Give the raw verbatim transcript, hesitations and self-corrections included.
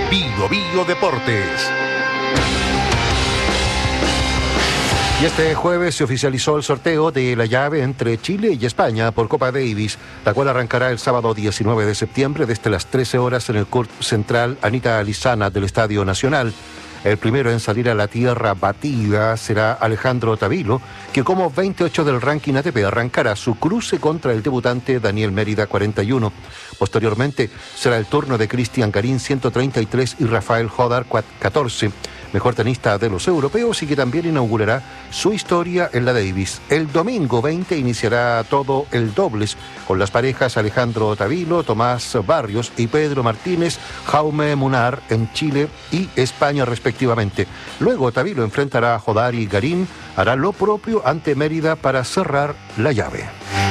Bio Bio Deportes. Y este jueves se oficializó el sorteo de la llave entre Chile y España por Copa Davis, la cual arrancará el sábado diecinueve de septiembre desde las trece horas en el Court Central Anita Lizana del Estadio Nacional. El primero en salir a la tierra batida será Alejandro Tavilo, que como veintiocho del ranking A T P arrancará su cruce contra el debutante Daniel Mérida, cuarenta y uno. Posteriormente será el turno de Cristian Garín, ciento treinta y tres, y Rafael Jodar, catorce. Mejor tenista de los europeos y que también inaugurará su historia en la Davis. El domingo veinte iniciará todo el dobles con las parejas Alejandro Tavilo, Tomás Barrios y Pedro Martínez, Jaume Munar en Chile y España respectivamente. Luego Tavilo enfrentará a Jodar y Garín, hará lo propio ante Mérida para cerrar la llave.